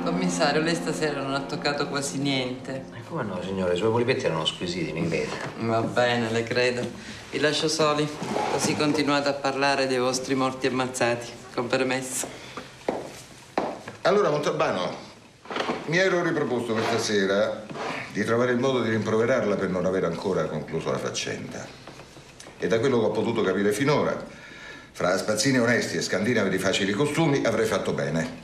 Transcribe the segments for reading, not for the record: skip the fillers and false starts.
Commissario, lei stasera non ha toccato quasi niente. Come no, signore? I suoi polipetti erano squisiti, mi vede. Va bene, le credo. Vi lascio soli, così continuate a parlare dei vostri morti ammazzati, con permesso. Allora, Montalbano, mi ero riproposto questa sera di trovare il modo di rimproverarla per non aver ancora concluso la faccenda. E da quello che ho potuto capire finora, fra spazzini onesti e scandinavi di facili costumi, avrei fatto bene.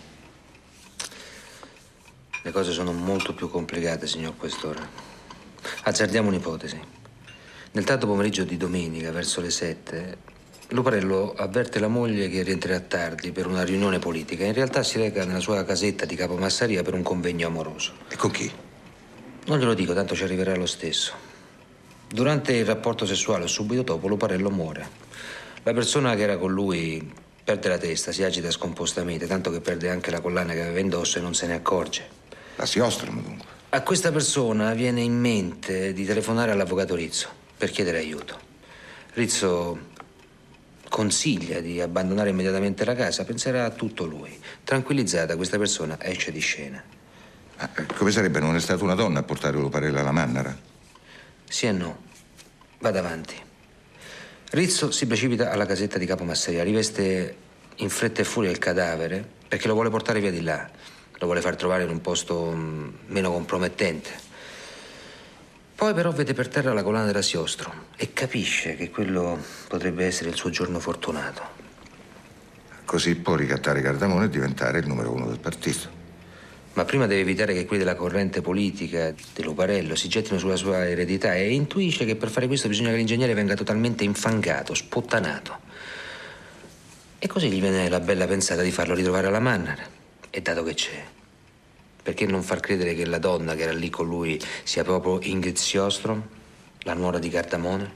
Le cose sono molto più complicate, signor Questore. Azzardiamo un'ipotesi. Nel tardo pomeriggio di domenica, verso le 7, Luparello avverte la moglie che rientrerà tardi per una riunione politica. In realtà si reca nella sua casetta di Capomassaria per un convegno amoroso. E con chi? Non glielo dico, tanto ci arriverà lo stesso. Durante il rapporto sessuale o subito dopo, Luparello muore. La persona che era con lui perde la testa, si agita scompostamente, tanto che perde anche la collana che aveva indosso e non se ne accorge. La Siostrom, dunque. A questa persona viene in mente di telefonare all'avvocato Rizzo per chiedere aiuto. Rizzo consiglia di abbandonare immediatamente la casa, penserà a tutto lui. Tranquillizzata, questa persona esce di scena. Ma come sarebbe? Non è stata una donna a portare Luparello alla Mannara? Sì e no. Vada avanti. Rizzo si precipita alla casetta di Capomassaria, riveste in fretta e furia il cadavere perché lo vuole portare via di là. Lo vuole far trovare in un posto meno compromettente. Poi però vede per terra la collana della Siostrom e capisce che quello potrebbe essere il suo giorno fortunato. Così può ricattare Cardamone e diventare il numero 1 del partito. Ma prima deve evitare che quelli della corrente politica di Luparello si gettino sulla sua eredità e intuisce che per fare questo bisogna che l'ingegnere venga totalmente infangato, sputtanato. E così gli viene la bella pensata di farlo ritrovare alla Mannara. E dato che c'è, perché non far credere che la donna che era lì con lui sia proprio Ingrid Siostrom, la nuora di Cardamone?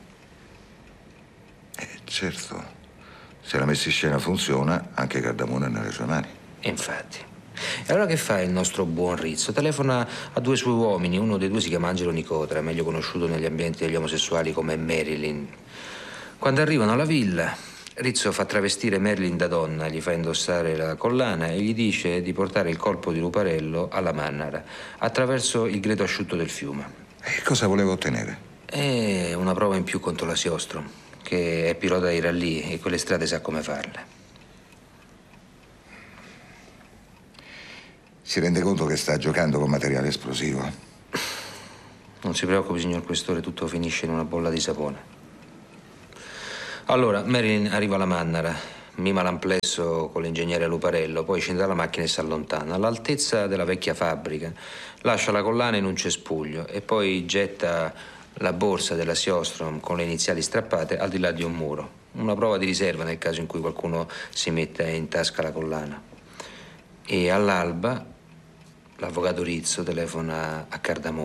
Certo, se la messa in scena funziona, anche Cardamone è nelle sue mani. E infatti. E allora che fa il nostro buon Rizzo? Telefona a due suoi uomini, uno dei due si chiama Angelo Nicotra, meglio conosciuto negli ambienti degli omosessuali come Marilyn. Quando arrivano alla villa, Rizzo fa travestire Marilyn da donna, gli fa indossare la collana e gli dice di portare il corpo di Luparello alla Mannara attraverso il greto asciutto del fiume. E cosa voleva ottenere? È una prova in più contro la Siostrom, che è pilota di rallye e quelle strade sa come farle. Si rende conto che sta giocando con materiale esplosivo? Non si preoccupi, signor Questore, tutto finisce in una bolla di sapone. Allora, Marilyn arriva alla Mannara, mima l'amplesso con l'ingegnere Luparello, poi scende dalla macchina e si allontana. All'altezza della vecchia fabbrica, lascia la collana in un cespuglio e poi getta la borsa della Siostrom con le iniziali strappate al di là di un muro. Una prova di riserva nel caso in cui qualcuno si metta in tasca la collana. E all'alba l'avvocato Rizzo telefona a Cardamone